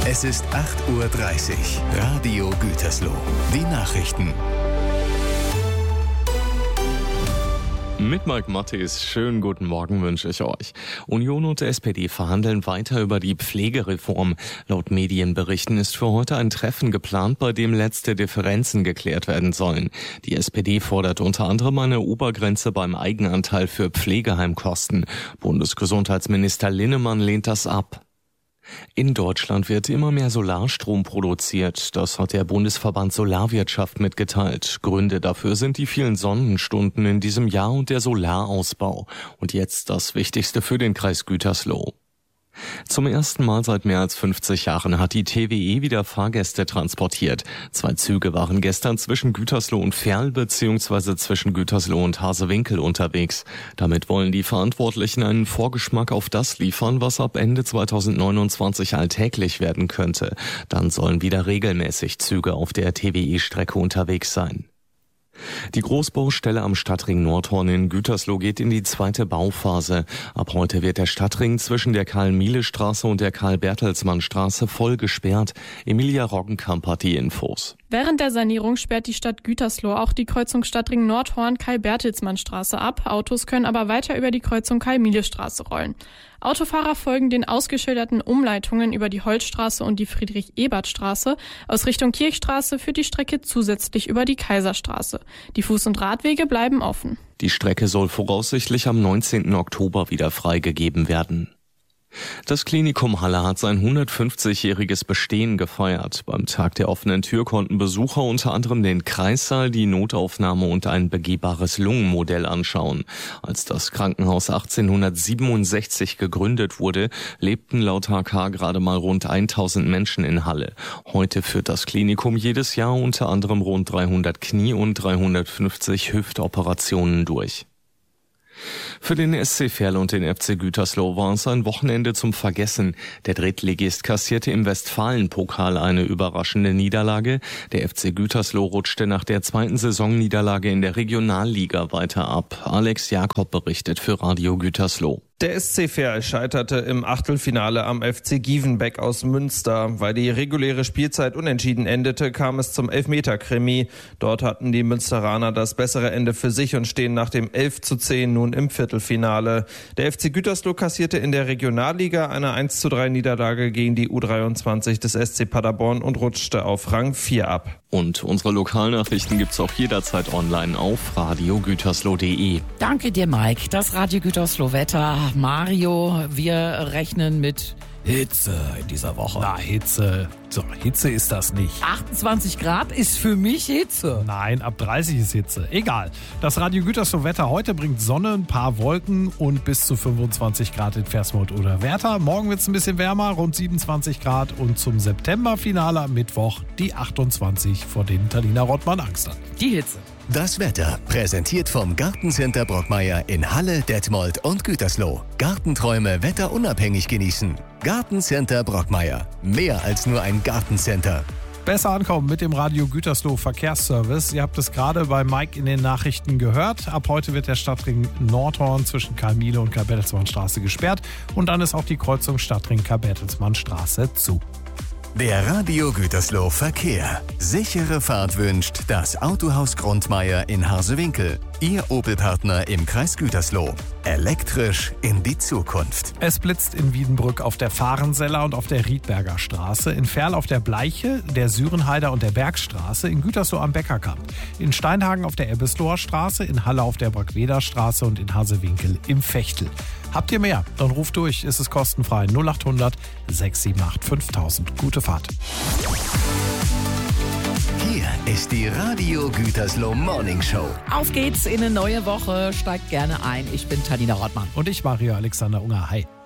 Es ist 8:30 Uhr. Radio Gütersloh. Die Nachrichten. Mit Mike Mattis, schönen guten Morgen wünsche ich euch. Union und SPD verhandeln weiter über die Pflegereform. Laut Medienberichten ist für heute ein Treffen geplant, bei dem letzte Differenzen geklärt werden sollen. Die SPD fordert unter anderem eine Obergrenze beim Eigenanteil für Pflegeheimkosten. Bundesgesundheitsminister Linnemann lehnt das ab. In Deutschland wird immer mehr Solarstrom produziert. Das hat der Bundesverband Solarwirtschaft mitgeteilt. Gründe dafür sind die vielen Sonnenstunden in diesem Jahr und der Solarausbau. Und jetzt das Wichtigste für den Kreis Gütersloh. Zum ersten Mal seit mehr als 50 Jahren hat die TWE wieder Fahrgäste transportiert. 2 Züge waren gestern zwischen Gütersloh und Verl bzw. zwischen Gütersloh und Harsewinkel unterwegs. Damit wollen die Verantwortlichen einen Vorgeschmack auf das liefern, was ab Ende 2029 alltäglich werden könnte. Dann sollen wieder regelmäßig Züge auf der TWE-Strecke unterwegs sein. Die Großbaustelle am Stadtring Nordhorn in Gütersloh geht in die zweite Bauphase. Ab heute wird der Stadtring zwischen der Karl-Miele-Straße und der Karl-Bertelsmann-Straße voll gesperrt. Emilia Roggenkamp hat die Infos. Während der Sanierung sperrt die Stadt Gütersloh auch die Kreuzung Stadtring Nordhorn Karl-Bertelsmann-Straße ab. Autos können aber weiter über die Kreuzung Karl-Miele-Straße rollen. Autofahrer folgen den ausgeschilderten Umleitungen über die Holzstraße und die Friedrich-Ebert-Straße. Aus Richtung Kirchstraße führt die Strecke zusätzlich über die Kaiserstraße. Die Fuß- und Radwege bleiben offen. Die Strecke soll voraussichtlich am 19. Oktober wieder freigegeben werden. Das Klinikum Halle hat sein 150-jähriges Bestehen gefeiert. Beim Tag der offenen Tür konnten Besucher unter anderem den Kreissaal, die Notaufnahme und ein begehbares Lungenmodell anschauen. Als das Krankenhaus 1867 gegründet wurde, lebten laut HK gerade mal rund 1000 Menschen in Halle. Heute führt das Klinikum jedes Jahr unter anderem rund 300 Knie- und 350 Hüftoperationen durch. Für den SC Verl und den FC Gütersloh war es ein Wochenende zum Vergessen. Der Drittligist kassierte im Westfalen-Pokal eine überraschende Niederlage. Der FC Gütersloh rutschte nach der 2. Saisonniederlage in der Regionalliga weiter ab. Alex Jakob berichtet für Radio Gütersloh. Der SC Verl scheiterte im Achtelfinale am FC Gievenbeck aus Münster. Weil die reguläre Spielzeit unentschieden endete, kam es zum Elfmeter-Krimi. Dort hatten die Münsteraner das bessere Ende für sich und stehen nach dem 11:10 nun im Viertelfinale. Der FC Gütersloh kassierte in der Regionalliga eine 1:3 Niederlage gegen die U23 des SC Paderborn und rutschte auf Rang 4 ab. Und unsere Lokalnachrichten gibt's auch jederzeit online auf radiogütersloh.de. Danke dir, Mike. Das Radio Gütersloh Wetter. Mario, wir rechnen mit Hitze in dieser Woche. Na, Hitze. So, Hitze ist das nicht. 28 Grad ist für mich Hitze. Nein, ab 30 ist Hitze. Egal. Das Radio Gütersloh Wetter heute bringt Sonne, ein paar Wolken und bis zu 25 Grad in Versmold oder Werther. Morgen wird es ein bisschen wärmer, rund 27 Grad. Und zum Septemberfinale am Mittwoch die 28, vor denen Talina Rottmann Angst hat. Die Hitze. Das Wetter präsentiert vom Gartencenter Brockmeier in Halle, Detmold und Gütersloh. Gartenträume wetterunabhängig genießen. Gartencenter Brockmeier. Mehr als nur ein Gartencenter. Besser ankommen mit dem Radio Gütersloh Verkehrsservice. Ihr habt es gerade bei Mike in den Nachrichten gehört. Ab heute wird der Stadtring Nordhorn zwischen Karl-Miele und Karl-Bertelsmann-Straße gesperrt. Und dann ist auch die Kreuzung Stadtring Karl-Bertelsmann-Straße zu. Der Radio Gütersloh Verkehr. Sichere Fahrt wünscht das Autohaus Grundmeier in Harsewinkel. Ihr Opel-Partner im Kreis Gütersloh. Elektrisch in die Zukunft. Es blitzt in Wiedenbrück auf der Fahrenseller und auf der Riedberger Straße, in Verl auf der Bleiche, der Sürenheider und der Bergstraße, in Gütersloh am Bäckerkamp, in Steinhagen auf der Ebbesloher Straße, in Halle auf der Brackweder Straße und in Harsewinkel im Fechtel. Habt ihr mehr? Dann ruft durch, ist es kostenfrei 0800 678 5000. Gute Fahrt. Hier ist die Radio Gütersloh Morning Show. Auf geht's in eine neue Woche. Steigt gerne ein. Ich bin Talina Rottmann. Und ich, Mario Alexander Unger. Hi.